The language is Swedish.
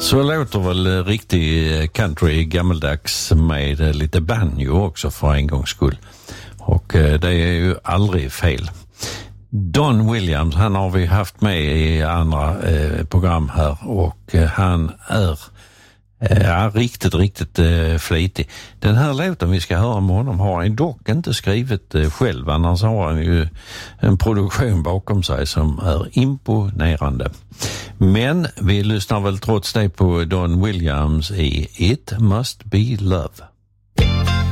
Så låter väl riktig country gammeldags med lite banjo också för en gångs skull. Och det är ju aldrig fel. Don Williams, han har vi haft med i andra program här och han är riktigt flitig. Den här låten vi ska höra med honom har han dock inte skrivit själv, annars har han ju en produktion bakom sig som är imponerande. Men vi lyssnar väl trots det på Don Williams i It Must Be Love.